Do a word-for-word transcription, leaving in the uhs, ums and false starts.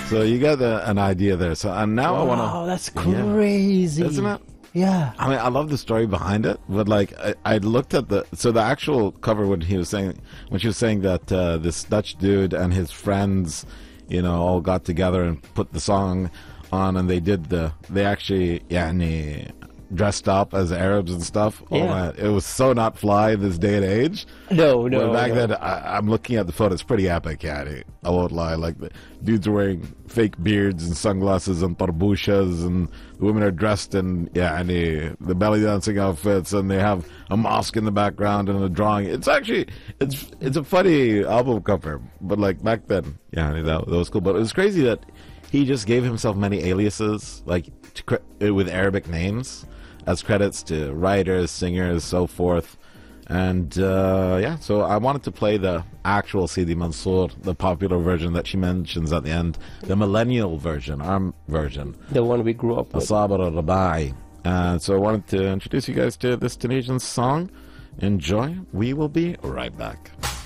So you got a, an idea there. So and now wow, I want to. Wow, that's crazy, yeah. Isn't it? Yeah. I mean, I love the story behind it, but like, I, I looked at the so the actual cover when he was saying when she was saying that uh, this Dutch dude and his friends, you know, all got together and put the song on, and they did the they actually yani, dressed up as Arabs and stuff. Oh Yeah. man, it was so not fly this day and age. No, no. But back no. then, I, I'm looking at the photo. It's pretty epic, yeah. I won't lie. Like the dudes are wearing fake beards and sunglasses and tarbushas, and the women are dressed in yeah, and the, the belly dancing outfits, and they have a mosque in the background and a drawing. It's actually it's it's a funny album cover, but like back then, yeah, that, that was cool. But it was crazy that he just gave himself many aliases, like to, cre- with Arabic names, as credits to writers, singers, so forth. And uh, yeah, so I wanted to play the actual Sidi Mansour, the popular version that she mentions at the end, the millennial version, our version. The one we grew up with. Asabar al-Rabai. Uh, so I wanted to introduce you guys to this Tunisian song. Enjoy. We will be right back.